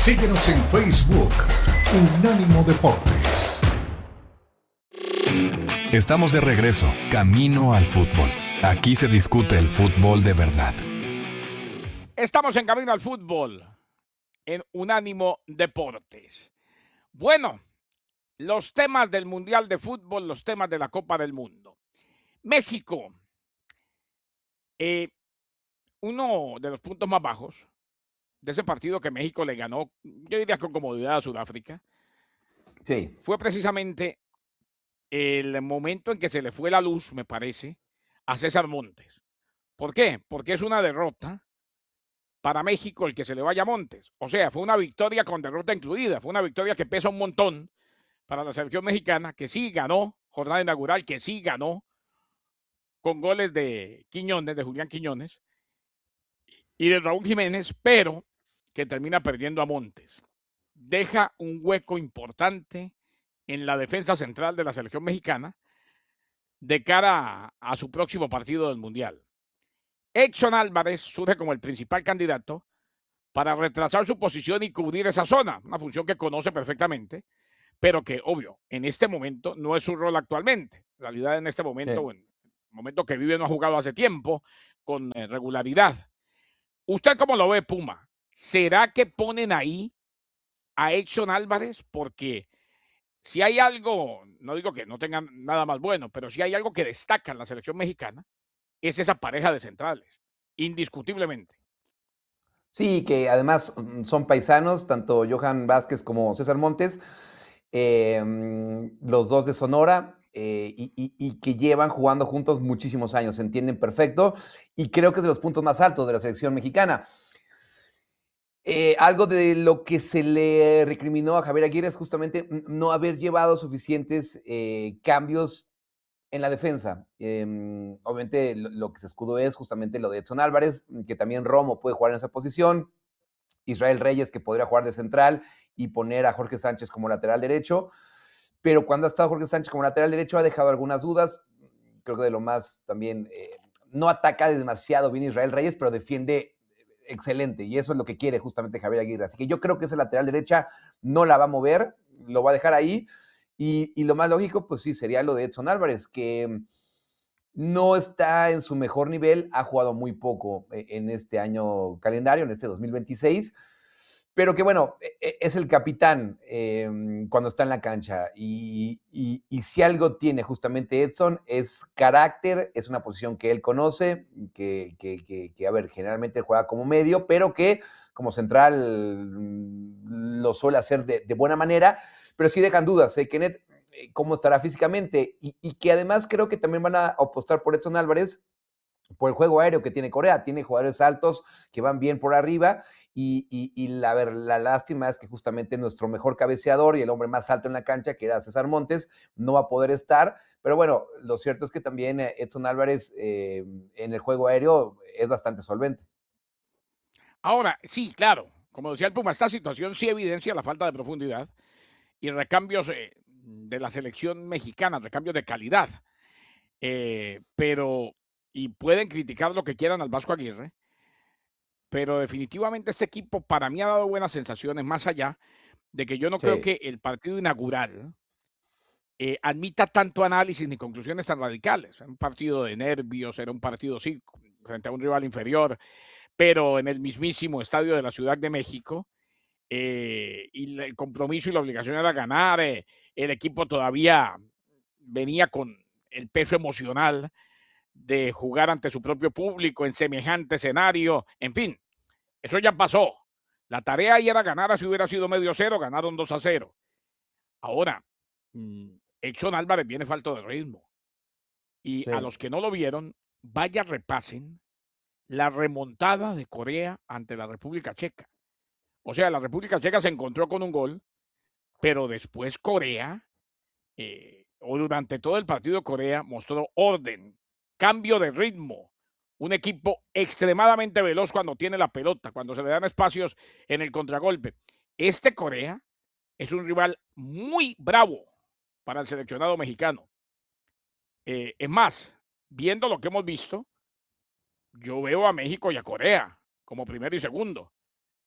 Síguenos en Facebook, Unánimo Deportes. Estamos de regreso, camino al fútbol. Aquí se discute el fútbol de verdad. Estamos en camino al fútbol, en Unánimo Deportes. Bueno, los temas del Mundial de Fútbol, los temas de la Copa del Mundo. México, uno de los puntos más bajos de ese partido que México le ganó, yo diría con comodidad a Sudáfrica, Sí. fue precisamente el momento en que se le fue la luz, me parece, a César Montes. ¿Por qué? Porque es una derrota para México el que se le vaya a Montes. O sea, fue una victoria con derrota incluida, fue una victoria que pesa un montón para la selección mexicana, que sí ganó, jornada inaugural, que sí ganó, con goles de Quiñones, de Julián Quiñones, y de Raúl Jiménez, pero que termina perdiendo a Montes. Deja un hueco importante en la defensa central de la selección mexicana de cara a su próximo partido del Mundial. Edson Álvarez surge como el principal candidato para retrasar su posición y cubrir esa zona, una función que conoce perfectamente, pero que, obvio, en este momento no es su rol actualmente. En realidad, en este momento, Sí. en el momento que vive, no ha jugado hace tiempo con regularidad. ¿Usted cómo lo ve, Puma? ¿Será que ponen ahí a Edson Álvarez? Porque si hay algo, no digo que no tengan nada más bueno, pero si hay algo que destaca en la selección mexicana, es esa pareja de centrales, indiscutiblemente. Sí, que además son paisanos, tanto Johan Vázquez como César Montes, los dos de Sonora, y que llevan jugando juntos muchísimos años, se entienden perfecto, y creo que es de los puntos más altos de la selección mexicana. Algo de lo que se le recriminó a Javier Aguirre es justamente no haber llevado suficientes cambios en la defensa. Obviamente lo que se escudó es justamente lo de Edson Álvarez, que también Romo puede jugar en esa posición, Israel Reyes que podría jugar de central y poner a Jorge Sánchez como lateral derecho, pero cuando ha estado Jorge Sánchez como lateral derecho ha dejado algunas dudas. Creo que de lo más también, no ataca demasiado bien Israel Reyes, pero defiende excelente, y eso es lo que quiere justamente Javier Aguirre. Así que yo creo que esa lateral derecha no la va a mover, lo va a dejar ahí, y lo más lógico, pues sí, sería lo de Edson Álvarez, que no está en su mejor nivel, ha jugado muy poco en este año calendario, en este 2026, pero que bueno, es el capitán cuando está en la cancha, y si algo tiene justamente Edson es carácter, es una posición que él conoce, que a ver, generalmente juega como medio, pero que como central lo suele hacer de buena manera, pero sí dejan dudas, Kenneth, cómo estará físicamente, y que además creo que también van a apostar por Edson Álvarez por el juego aéreo que tiene Corea. Tiene jugadores altos que van bien por arriba, y la lástima es que justamente nuestro mejor cabeceador y el hombre más alto en la cancha, que era César Montes, no va a poder estar, pero bueno, lo cierto es que también Edson Álvarez en el juego aéreo es bastante solvente. Ahora, sí, claro, como decía el Puma, esta situación sí evidencia la falta de profundidad y recambios de la selección mexicana, recambios de calidad. Pero, y pueden criticar lo que quieran al Vasco Aguirre, pero definitivamente este equipo para mí ha dado buenas sensaciones, más allá de que yo no creo Sí. que el partido inaugural admita tanto análisis ni conclusiones tan radicales. Era un partido de nervios, era un partido, sí, frente a un rival inferior, pero en el mismísimo estadio de la Ciudad de México, y el compromiso y la obligación era ganar. El equipo todavía venía con el peso emocional de jugar ante su propio público en semejante escenario. En fin, eso ya pasó. La tarea ahí era ganar, así hubiera sido medio cero, ganaron 2-0. Ahora, Edson Álvarez viene falto de ritmo. Y a Sí. los que no lo vieron, vaya repasen la remontada de Corea ante la República Checa. O sea, la República Checa se encontró con un gol, pero después Corea, o durante todo el partido Corea, mostró orden, cambio de ritmo. Un equipo extremadamente veloz cuando tiene la pelota, cuando se le dan espacios en el contragolpe. Este Corea es un rival muy bravo para el seleccionado mexicano. Es más, viendo lo que hemos visto, yo veo a México y a Corea como primero y segundo.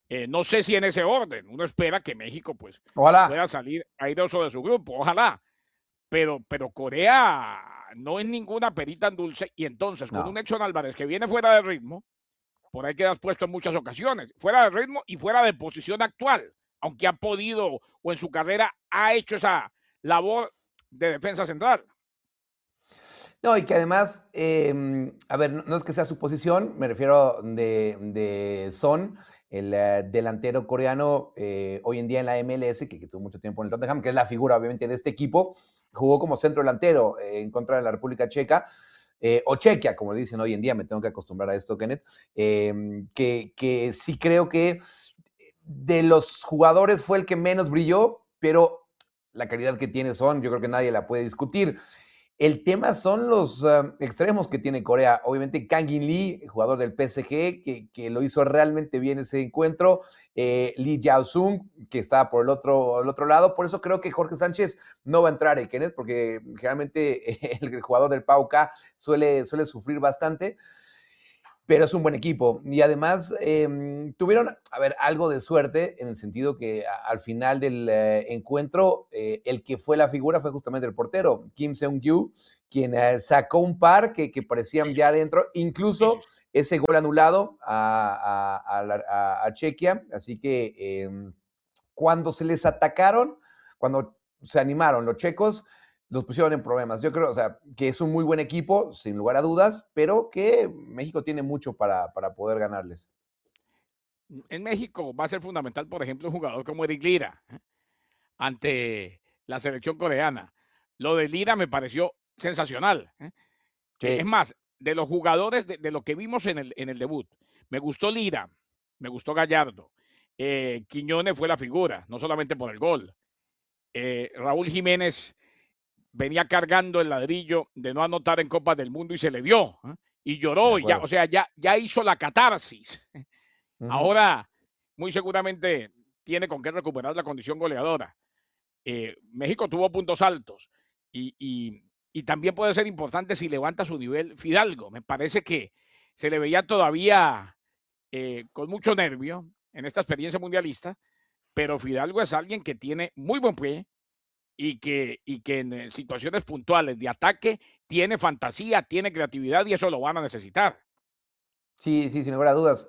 No sé si en ese orden. Uno espera que México pues Ojalá. pueda salir airoso de su grupo, ojalá. Pero Corea no es ninguna perita en dulce y entonces con un No. Edson Álvarez que viene fuera de ritmo, por ahí quedas puesto en muchas ocasiones, fuera de ritmo y fuera de posición actual, aunque ha podido o en su carrera ha hecho esa labor de defensa central. No, y que además, a ver, no es que sea su posición, me refiero de Son, el delantero coreano hoy en día en la MLS, que tuvo mucho tiempo en el Tottenham, que es la figura obviamente de este equipo, jugó como centro delantero en contra de la República Checa, o Chequia, como le dicen hoy en día, me tengo que acostumbrar a esto, Kenneth, que sí creo que de los jugadores fue el que menos brilló, pero la calidad que tiene Son, yo creo que nadie la puede discutir. El tema son los extremos que tiene Corea. Obviamente, Kang In Lee, jugador del PSG, que lo hizo realmente bien ese encuentro. Lee Jao-sung, que estaba por el otro lado. Por eso creo que Jorge Sánchez no va a entrar, Kenneth, porque generalmente el jugador del PAOK suele sufrir bastante, pero es un buen equipo. Y además tuvieron, a ver, algo de suerte en el sentido que al final del encuentro, el que fue la figura fue justamente el portero, Kim Seung-gyu, quien sacó un par que parecían ya adentro, incluso ese gol anulado a Chequia. Así que cuando se les atacaron, cuando se animaron los checos, los pusieron en problemas. Yo creo, o sea, que es un muy buen equipo, sin lugar a dudas, pero que México tiene mucho para poder ganarles. En México va a ser fundamental, por ejemplo, un jugador como Eric Lira ante la selección coreana. Lo de Lira me pareció sensacional. Es Sí. más, de los jugadores, de lo que vimos en el debut, me gustó Lira, me gustó Gallardo. Quiñones fue la figura, no solamente por el gol. Raúl Jiménez venía cargando el ladrillo de no anotar en Copas del Mundo y se le dio. Y De lloró, y ya, acuerdo. o sea, ya hizo la catarsis. Ujú. Ahora, muy seguramente tiene con qué recuperar la condición goleadora. México tuvo puntos altos y también puede ser importante si levanta su nivel Fidalgo. Me parece que se le veía todavía con mucho nervio en esta experiencia mundialista, pero Fidalgo es alguien que tiene muy buen pie y que en situaciones puntuales de ataque tiene fantasía, tiene creatividad y eso lo van a necesitar. Sí, sí, sin lugar a dudas.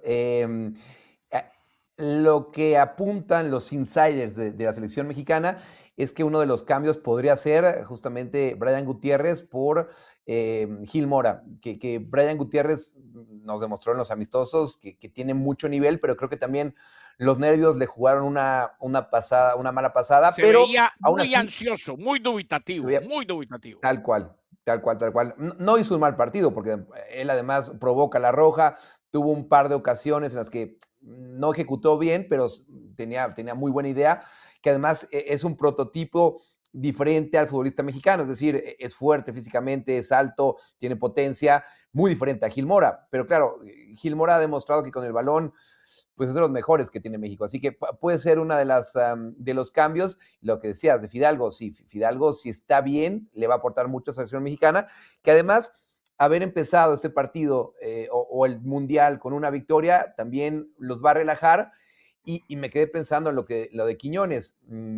Lo que apuntan los insiders de la selección mexicana es que uno de los cambios podría ser justamente Brian Gutiérrez por Gil Mora, que Brian Gutiérrez nos demostró en los amistosos que tiene mucho nivel, pero creo que también los nervios le jugaron una mala pasada, Se pero veía aún muy así ansioso, se dubitativo, veía muy dubitativo. tal cual, tal cual, tal cual. No hizo un mal partido, porque él además provoca la roja, tuvo un par de ocasiones en las que no ejecutó bien, pero tenía muy buena idea, que además es un prototipo diferente al futbolista mexicano, es decir, es fuerte físicamente, es alto, tiene potencia, muy diferente a Gil Mora. Pero claro, Gil Mora ha demostrado que con el balón pues es de los mejores que tiene México. Así que puede ser una de las de los cambios. Lo que decías de Fidalgo, sí, Fidalgo si está bien, le va a aportar mucho a la selección mexicana, que además haber empezado este partido o el Mundial con una victoria también los va a relajar. Y me quedé pensando en lo de Quiñones.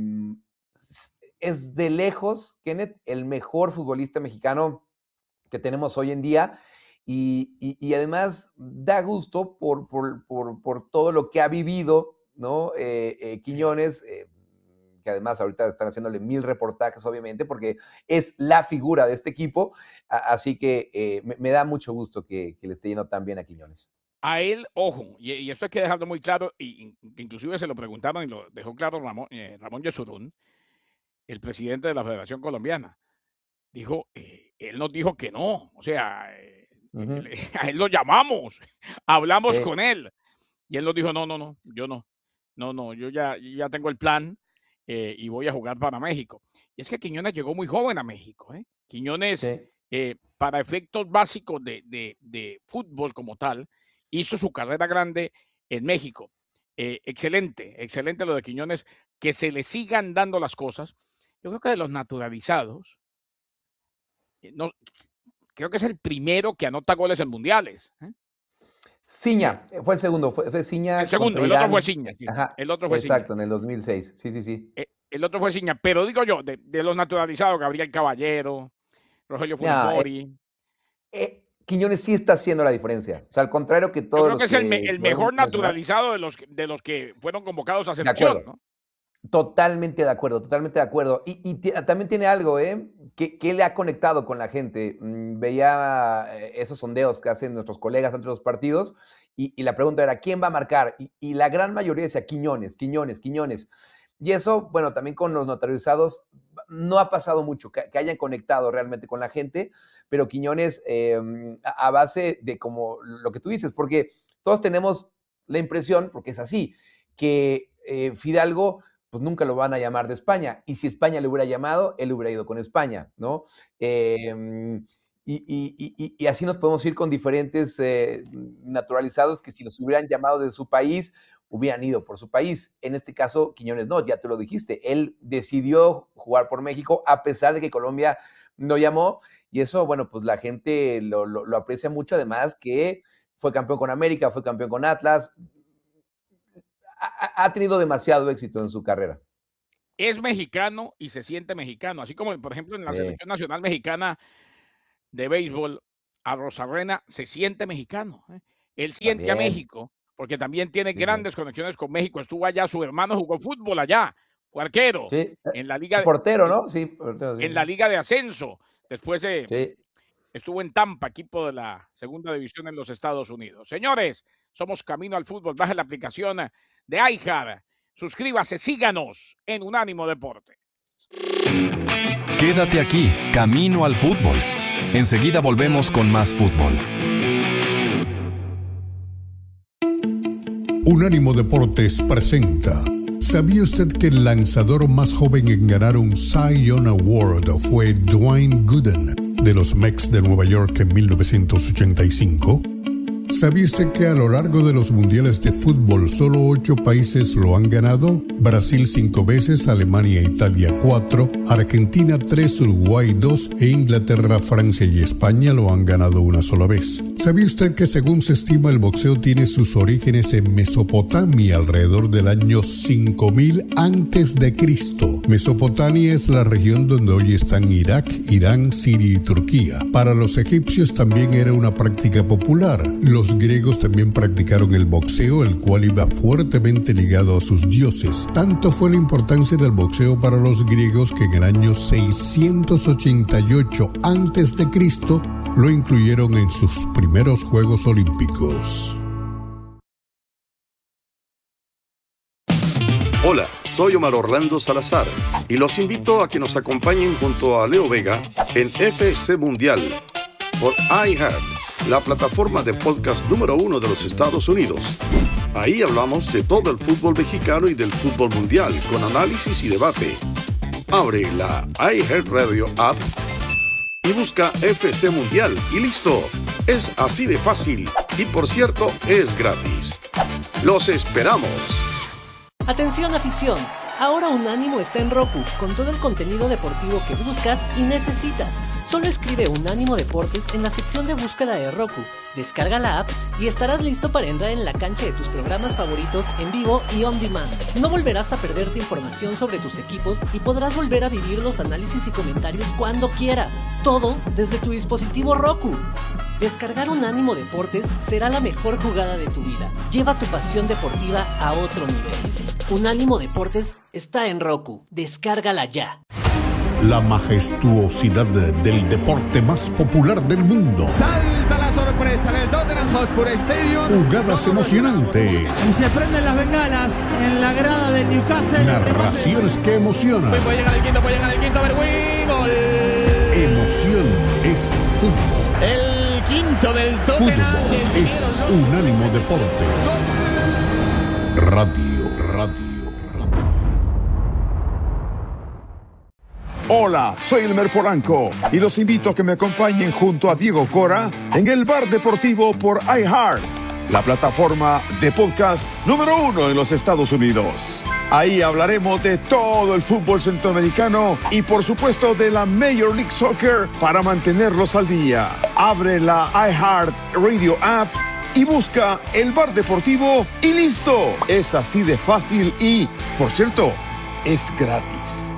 Es de lejos, Kenneth, el mejor futbolista mexicano que tenemos hoy en día. Y además da gusto por todo lo que ha vivido, ¿no? Sí. Quiñones, que además ahorita están haciéndole 1000 reportajes, obviamente, porque es la figura de este equipo. Así que me da mucho gusto que le esté yendo tan bien a Quiñones. A él, ojo, y esto hay que dejarlo muy claro, que inclusive se lo preguntaron y lo dejó claro Ramón Yesurún, el presidente de la Federación Colombiana. Dijo, él nos dijo que no, o sea, Ujú. a él lo llamamos, hablamos Sí, con él, y él nos dijo, no, no, no, yo no, no, no, yo ya tengo el plan y voy a jugar para México. Y es que Quiñones llegó muy joven a México, ¿eh? Quiñones, sí. para efectos básicos de fútbol como tal, hizo su carrera grande en México. Excelente, excelente lo de Quiñones, que se le sigan dando las cosas. Yo creo que de los naturalizados, no, creo que es el primero que anota goles en mundiales. Ciña, fue el segundo, fue Ciña. El segundo, el otro fue Ciña. Sí. Ajá, el otro fue exacto, Ciña. en el 2006. Sí. El otro fue Ciña, pero digo yo, de los naturalizados, Gabriel Caballero, Rogelio Funes. Quiñones sí está haciendo la diferencia. O sea, al contrario que todos yo creo que es el mejor naturalizado de los que fueron convocados a selección, ¿no? Totalmente de acuerdo. Y también tiene algo, que le ha conectado con la gente. Veía esos sondeos que hacen nuestros colegas entre los partidos y la pregunta era, ¿quién va a marcar? Y la gran mayoría decía, Quiñones. Y eso, bueno, también con los naturalizados no ha pasado mucho, que hayan conectado realmente con la gente, pero Quiñones a base de como lo que tú dices, porque todos tenemos la impresión, porque es así, que Fidalgo pues nunca lo van a llamar de España. Y si España le hubiera llamado, él hubiera ido con España, ¿no? Y así nos podemos ir con diferentes naturalizados que si los hubieran llamado de su país, hubieran ido por su país. En este caso, Quiñones no, ya te lo dijiste. Él decidió jugar por México a pesar de que Colombia no llamó. Y eso, bueno, pues la gente lo aprecia mucho. Además que fue campeón con América, fue campeón con Atlas. Ha tenido demasiado éxito en su carrera. Es mexicano y se siente mexicano, así como, por ejemplo, en la selección nacional mexicana de béisbol, a Rosarena se siente mexicano. Él siente a México, porque también tiene grandes conexiones con México. Estuvo allá, su hermano jugó fútbol allá, fue arquero. Sí. En la liga portero, ¿no? Sí, portero, sí. En la liga de ascenso. Después estuvo en Tampa, equipo de la segunda división en los Estados Unidos. Señores, somos Camino al Fútbol. Baje la aplicación de iHeart. Suscríbase, síganos en Unánimo Deportes. Quédate aquí, Camino al Fútbol. Enseguida volvemos con más fútbol. Unánimo Deportes presenta. ¿Sabía usted que el lanzador más joven en ganar un Cy Young Award fue Dwayne Gooden de los Mets de Nueva York en 1985? ¿Sabía usted que a lo largo de los mundiales de fútbol solo 8 países lo han ganado? Brasil 5 veces, Alemania e Italia 4, Argentina 3, Uruguay 2 e Inglaterra, Francia y España lo han ganado una sola vez. ¿Sabía usted que según se estima el boxeo tiene sus orígenes en Mesopotamia alrededor del año 5000 a.C.? Mesopotamia es la región donde hoy están Irak, Irán, Siria y Turquía. Para los egipcios también era una práctica popular. Los griegos también practicaron el boxeo, el cual iba fuertemente ligado a sus dioses. Tanto fue la importancia del boxeo para los griegos que en el año 688 a.C. lo incluyeron en sus primeros Juegos Olímpicos. Hola, soy Omar Orlando Salazar y los invito a que nos acompañen junto a Leo Vega en FC Mundial por iHeart, la plataforma de podcast número 1 de los Estados Unidos. Ahí hablamos de todo el fútbol mexicano y del fútbol mundial con análisis y debate. Abre la iHeart Radio app y busca FC Mundial y listo. Es así de fácil y por cierto es gratis. ¡Los esperamos! Atención afición, ahora Unánimo está en Roku con todo el contenido deportivo que buscas y necesitas. Solo escribe Unánimo Deportes en la sección de búsqueda de Roku, descarga la app y estarás listo para entrar en la cancha de tus programas favoritos en vivo y on demand. No volverás a perderte información sobre tus equipos y podrás volver a vivir los análisis y comentarios cuando quieras. Todo desde tu dispositivo Roku. Descargar Unánimo Deportes será la mejor jugada de tu vida. Lleva tu pasión deportiva a otro nivel. Unánimo Deportes está en Roku. Descárgala ya. La majestuosidad del deporte más popular del mundo. Salta la sorpresa en el Tottenham Hotspur Stadium. Jugadas emocionantes. Y se prenden las bengalas en la grada de Newcastle. Narraciones que emocionan. Puede llegar el quinto, Berwin. Gol. Emoción es fútbol. El quinto del Tottenham. Fútbol es Unánimo Deportes. Radio. Hola, soy Elmer Polanco y los invito a que me acompañen junto a Diego Cora en el Bar Deportivo por iHeart, la plataforma de podcast número 1 en los Estados Unidos. Ahí hablaremos de todo el fútbol centroamericano y por supuesto de la Major League Soccer para mantenerlos al día. Abre la iHeart Radio app y busca El Bar Deportivo y listo. Es así de fácil y, por cierto, es gratis.